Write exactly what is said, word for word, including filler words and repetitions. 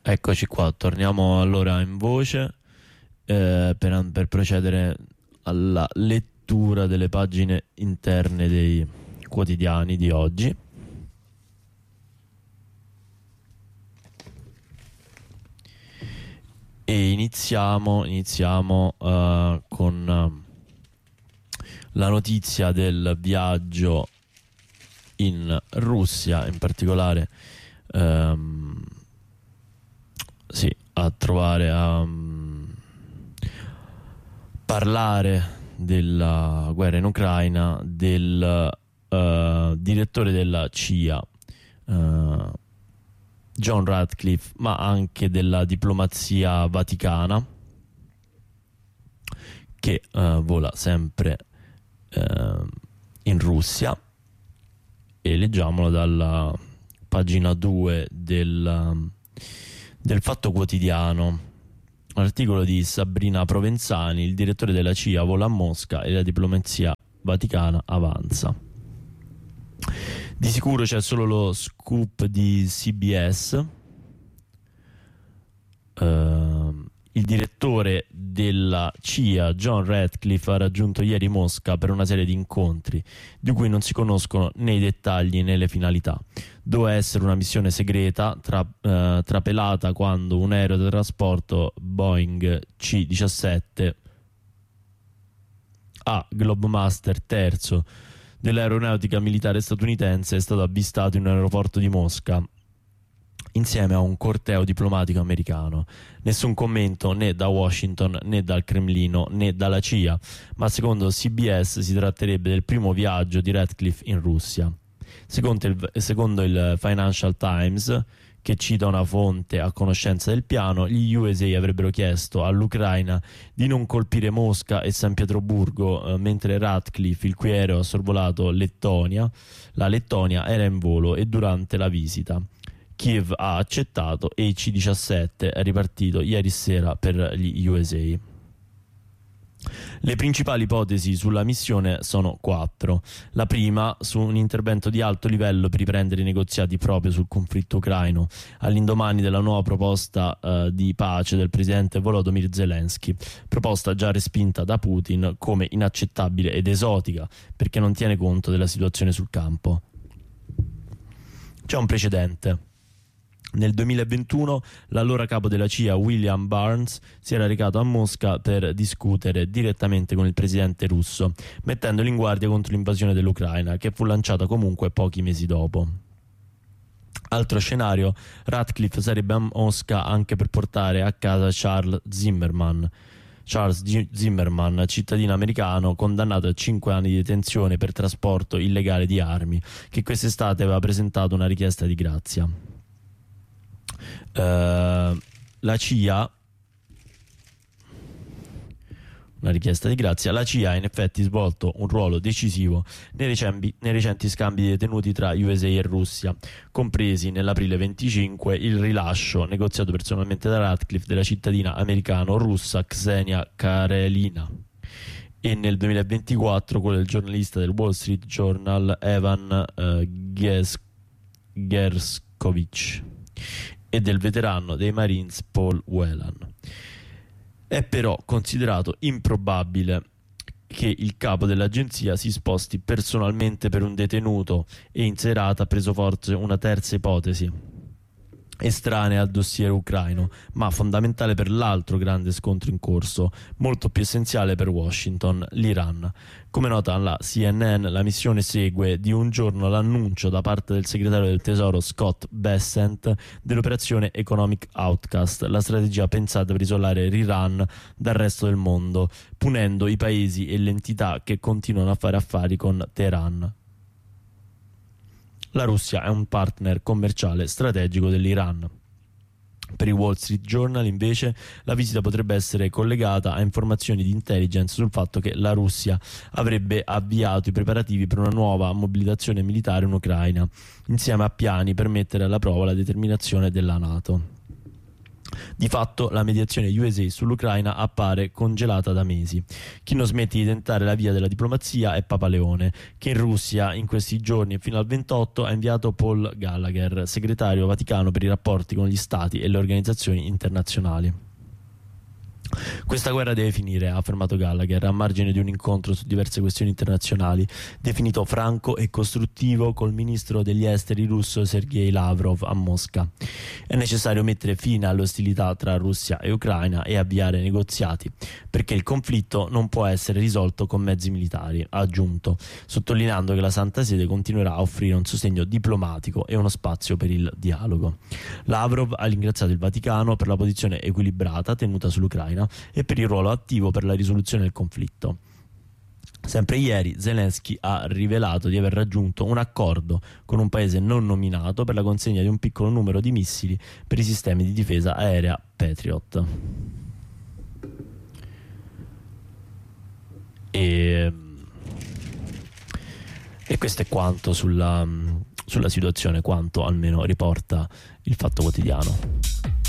Eccoci qua, torniamo allora in voce eh, per, per procedere alla lettura delle pagine interne dei quotidiani di oggi. E iniziamo, iniziamo uh, con uh, la notizia del viaggio in Russia, in particolare um, sì, a trovare a um, parlare della guerra in Ucraina del uh, direttore della C I A, uh, John Ratcliffe, ma anche della diplomazia vaticana, che uh, vola sempre uh, in Russia. E leggiamolo dalla pagina due del, del Fatto Quotidiano. Articolo di Sabrina Provenzani: il direttore della C I A vola a Mosca e la diplomazia vaticana avanza. Di sicuro c'è solo lo scoop di C B S. Uh, il direttore della C I A, John Ratcliffe, ha raggiunto ieri Mosca per una serie di incontri di cui non si conoscono né i dettagli né le finalità. Doveva essere una missione segreta tra, uh, trapelata quando un aereo da trasporto Boeing C diciassette A Globemaster terzo dell'aeronautica militare statunitense è stato avvistato in un aeroporto di Mosca insieme a un corteo diplomatico americano. Nessun commento né da Washington né dal Cremlino né dalla C I A, ma secondo C B S si tratterebbe del primo viaggio di Ratcliffe in Russia. Secondo il, secondo il Financial Times, che cita una fonte a conoscenza del piano, gli U S A avrebbero chiesto all'Ucraina di non colpire Mosca e San Pietroburgo eh, mentre Ratcliffe, il cui aereo ha sorvolato Lettonia, la Lettonia, era in volo e durante la visita. Kiev ha accettato e il C diciassette è ripartito ieri sera per gli U S A. Le principali ipotesi sulla missione sono quattro. La prima, su un intervento di alto livello per riprendere i negoziati proprio sul conflitto ucraino, all'indomani della nuova proposta uh, di pace del presidente Volodymyr Zelensky, proposta già respinta da Putin come inaccettabile ed esotica perché non tiene conto della situazione sul campo. C'è un precedente. Nel duemilaventuno l'allora capo della C I A, William Burns, si era recato a Mosca per discutere direttamente con il presidente russo, mettendolo in guardia contro l'invasione dell'Ucraina, che fu lanciata comunque pochi mesi dopo. Altro scenario: Ratcliffe sarebbe a Mosca anche per portare a casa Charles Zimmerman. Charles G- Zimmerman, cittadino americano condannato a cinque anni di detenzione per trasporto illegale di armi, che quest'estate aveva presentato una richiesta di grazia. Uh, la C I A una richiesta di grazia la C I A ha in effetti svolto un ruolo decisivo nei recenti, nei recenti scambi di detenuti tra U S A e Russia, compresi nell'aprile venticinque il rilascio negoziato personalmente da Ratcliffe della cittadina americano-russa Ksenia Karelina e nel duemilaventiquattro quello del giornalista del Wall Street Journal Evan uh, Ges- Gershkovich e del veterano dei Marines Paul Whelan. È però considerato improbabile che il capo dell'agenzia si sposti personalmente per un detenuto e in serata ha preso forse una terza ipotesi, estranea al dossier ucraino, ma fondamentale per l'altro grande scontro in corso, molto più essenziale per Washington, l'Iran. Come nota la C N N, la missione segue di un giorno l'annuncio da parte del segretario del Tesoro Scott Bessent dell'operazione Economic Outcast, la strategia pensata per isolare l'Iran dal resto del mondo, punendo i paesi e le entità che continuano a fare affari con Teheran. La Russia è un partner commerciale strategico dell'Iran. Per il Wall Street Journal, invece, la visita potrebbe essere collegata a informazioni di intelligence sul fatto che la Russia avrebbe avviato i preparativi per una nuova mobilitazione militare in Ucraina, insieme a piani per mettere alla prova la determinazione della NATO. Di fatto la mediazione U S A sull'Ucraina appare congelata da mesi. Chi non smette di tentare la via della diplomazia è Papa Leone, che in Russia in questi giorni e fino al ventotto ha inviato Paul Gallagher, segretario Vaticano per i rapporti con gli stati e le organizzazioni internazionali. Questa guerra deve finire, ha affermato Gallagher a margine di un incontro su diverse questioni internazionali definito franco e costruttivo col ministro degli esteri russo Sergei Lavrov a Mosca. È necessario mettere fine alle ostilità tra Russia e Ucraina e avviare negoziati, perché il conflitto non può essere risolto con mezzi militari, ha aggiunto, sottolineando che la Santa Sede continuerà a offrire un sostegno diplomatico e uno spazio per il dialogo. Lavrov ha ringraziato il Vaticano per la posizione equilibrata tenuta sull'Ucraina e per il ruolo attivo per la risoluzione del conflitto. Sempre ieri Zelensky ha rivelato di aver raggiunto un accordo con un paese non nominato per la consegna di un piccolo numero di missili per i sistemi di difesa aerea Patriot. E, e questo è quanto sulla, sulla situazione, quanto almeno riporta il Fatto Quotidiano.